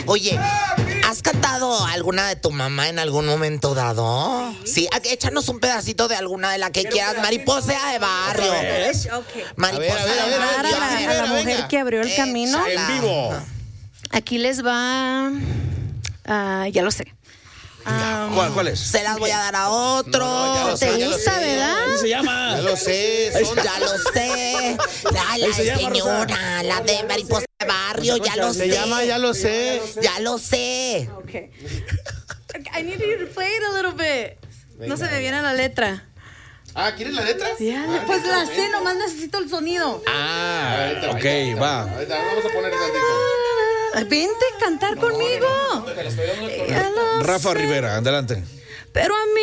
Oye, ¿has cantado alguna de tu mamá en algún momento dado? Sí, échanos un pedacito de alguna de la que quieras. Mariposa de barrio. Okay. Mariposa de A la mujer que abrió el camino. Échala. En vivo. Aquí les va. Ya lo sé. ¿Cuál es? Se las voy a dar a otro. ya lo sé, ¿Te ya lo gusta, sé. verdad? ¿Cómo se llama? Ya lo sé. Ya lo sé. La se llama, señora, la de Mariposa de barrio, ya lo Se sé. llama Ya lo sé. Ya lo sé. Okay. I need you to play it a little bit. No se me viene la letra. ¿Quieres la letra? Pues la sé, nomás necesito el sonido. Ok, va. Ahorita, vamos a poner tantito. Vente a cantar conmigo. Rafa Rivera, adelante. Pero a mí